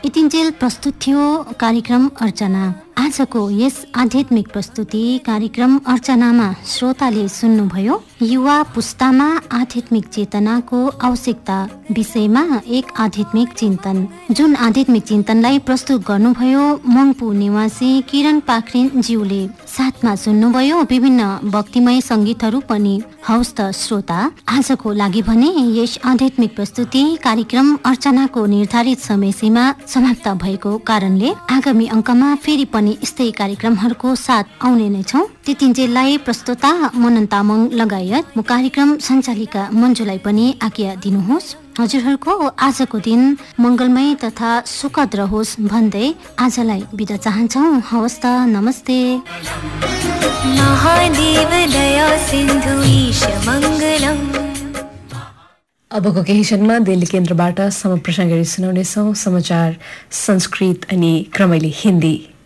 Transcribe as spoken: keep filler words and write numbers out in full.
यतिन्जेल प्रस्तुत थियो कार्यक्रम अर्चना। आजको यस आध्यात्मिक प्रस्तुति कार्यक्रम अर्चनामा श्रोताले सुन्नुभयो युवा पुस्तामा आध्यात्मिक चेतनाको आवश्यकता विषयमा एक आध्यात्मिक चिन्तन। जुन आध्यात्मिक चिन्तनलाई प्रस्तुत गर्नुभयो मङ्पू निवासी किरण पाखरिन ज्यूले। साथमा सुन्नुभयो विभिन्न भक्तिमय सङ्गीतहरू पनि। हौस् त श्रोता, आजको लागि भने यस आध्यात्मिक प्रस्तुति कार्यक्रम अर्चनाको निर्धारित समय सीमा समाप्त भएको कारणले आगामी अङ्कमा फेरि पनि यस्तै कार्यक्रमहरूको साथ आउने नै छौँ। त्यतिन्जेललाई प्रस्तुता मनन तामाङ लगायत म कार्यक्रम सञ्चालिका मन्जुलाई पनि आज्ञा दिनुहोस्। हजुरहरूको आजको दिन मङ्गलमय तथा सुखद रहोस् भन्दै आजलाई बिदा चाहन्छौँ। हवस् त, नमस्ते। महादेव दया सिन्धु ईश मङ्गलम्। अबको केही क्षणमा दिल्ली केन्द्रबाट समप्रसारण गरी सुनाउनेछौँ समाचार संस्कृत अनि क्रमैली हिन्दी।